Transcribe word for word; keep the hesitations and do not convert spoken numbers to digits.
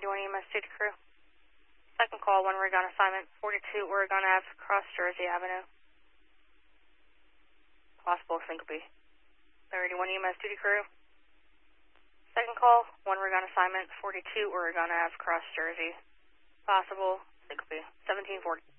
thirty-one E M S duty crew. Second call, one rig on assignment, forty-two Oregon Ave, cross Jersey Avenue. Possible syncope. thirty-one E M S duty crew. Second call, one rig on assignment, forty-two Oregon Ave, cross Jersey. Possible syncope. seventeen forty.